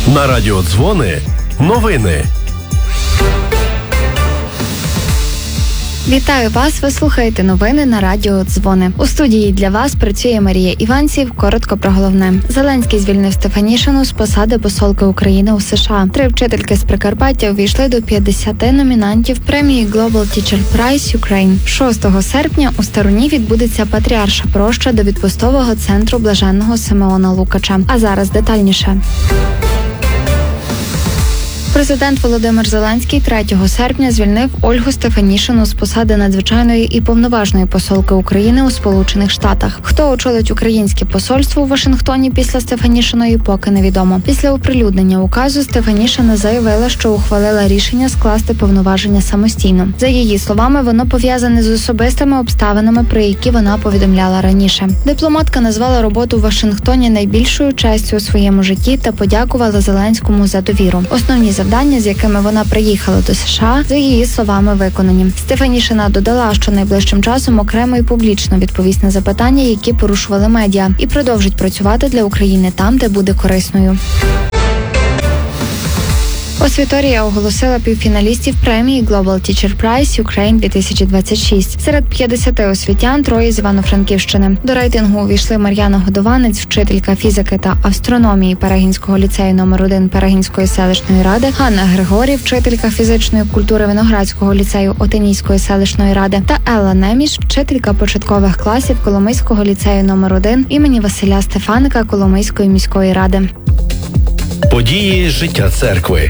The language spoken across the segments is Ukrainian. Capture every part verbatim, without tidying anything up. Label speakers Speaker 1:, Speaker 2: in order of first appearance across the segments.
Speaker 1: На радіо Дзвони новини.
Speaker 2: Вітаю вас, ви слухаєте новини на радіо Дзвони. У студії для вас працює Марія Іванців. Коротко про головне. Зеленський звільнив Стефанішину з посади посолки України у США. Три вчительки з Прикарпаття увійшли до п'ятдесяти номінантів премії Global Teacher Prize Ukraine. шостого серпня у Старуні відбудеться патріарша проща до відпустового центру Блаженного Симеона Лукача. А зараз детальніше. Президент Володимир Зеленський третього серпня звільнив Ольгу Стефанішину з посади надзвичайної і повноважної посолки України у Сполучених Штатах. Хто очолить українське посольство у Вашингтоні після Стефанішиної, поки невідомо. Після оприлюднення указу Стефанішина заявила, що ухвалила рішення скласти повноваження самостійно. За її словами, воно пов'язане з особистими обставинами, про які вона повідомляла раніше. Дипломатка назвала роботу в Вашингтоні найбільшою честю у своєму житті та подякувала Зеленському за довіру. Основні завдання, з якими вона приїхала до США, за її словами, виконані. Стефанішина додала, що найближчим часом окремо і публічно відповість на запитання, які порушували медіа, і продовжить працювати для України там, де буде корисною. Освіторія оголосила півфіналістів премії Global Teacher Prize Ukraine дві тисячі двадцять шість. Серед п'ятдесяти освітян троє з Івано-Франківщини. До рейтингу увійшли Мар'яна Годованець, вчителька фізики та астрономії Перегінського ліцею номер один Перегінської селищної ради, Ганна Григорів, вчителька фізичної культури Виноградського ліцею Отинійської селищної ради та Елла Неміш, вчителька початкових класів Коломийського ліцею номер один імені Василя Стефаника Коломийської міської ради.
Speaker 1: Події життя церкви.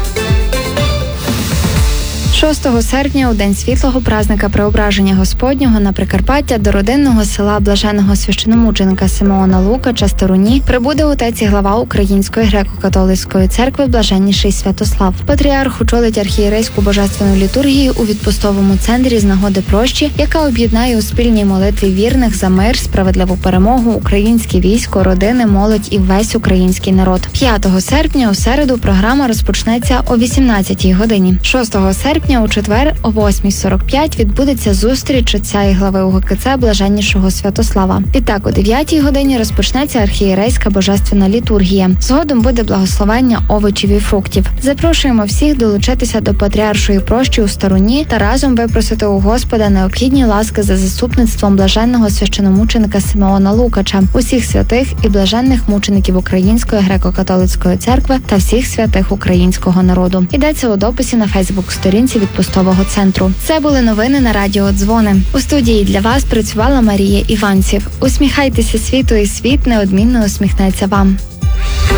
Speaker 2: шостого серпня, у день світлого празника Преображення Господнього, на Прикарпаття до родинного села Блаженного священомученика Симеона Лукача Старуні прибуде отець і глава Української греко-католицької церкви Блаженніший Святослав. Патріарх очолить архієрейську божественну літургію у відпустовому центрі з нагоди прощі, яка об'єднає у спільній молитві вірних за мир, справедливу перемогу, українське військо, родини, молодь і весь український народ. п'ятого серпня у середу програма розпочнеться о вісімнадцятій годині. шостого серпня у четвер о восьмій сорок п'ять відбудеться зустріч отця і глави УГКЦ Блаженнішого Святослава. Відтак о дев'ятій годині розпочнеться архієрейська божественна літургія. Згодом буде благословення овочів і фруктів. Запрошуємо всіх долучитися до патріаршої прощі у Старуні та разом випросити у Господа необхідні ласки за заступництвом блаженного священомученика Симеона Лукача, усіх святих і блаженних мучеників Української греко-католицької церкви та всіх святих українського народу. Йдеться у дописі на Фейсбук-сторінці відпустового центру. Це були новини на радіо Дзвони. У студії для вас працювала Марія Іванців. Усміхайтеся світу, і світ неодмінно усміхнеться вам.